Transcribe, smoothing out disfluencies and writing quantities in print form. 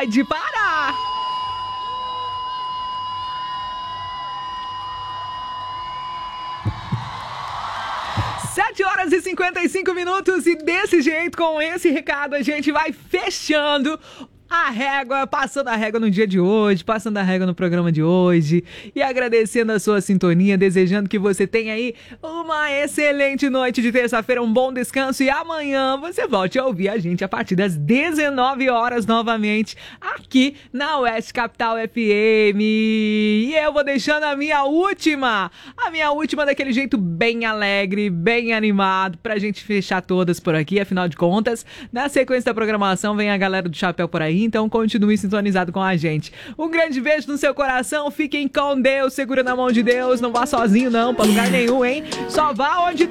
pode parar. Sete horas e 55 minutos e desse jeito, com esse recado, a gente vai fechando a régua, passando a régua no dia de hoje, passando a régua no programa de hoje e agradecendo a sua sintonia, desejando que você tenha aí uma excelente noite de terça-feira, um bom descanso e amanhã você volte a ouvir a gente a partir das 19 horas novamente aqui na Oeste Capital FM. E eu vou deixando a minha última daquele jeito bem alegre, bem animado, pra gente fechar todas por aqui, afinal de contas, na sequência da programação vem a galera do Chapéu por aí. Então continue sintonizado com a gente. Um grande beijo no seu coração, fiquem com Deus, segura na mão de Deus, não vá sozinho não, pra lugar nenhum, hein? Só vá onde